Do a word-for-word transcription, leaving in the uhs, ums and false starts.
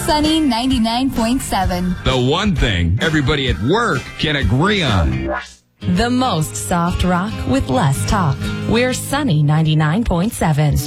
Sunny ninety-nine point seven. The one thing everybody at work can agree on. The most soft rock with less talk. We're Sunny ninety-nine point seven.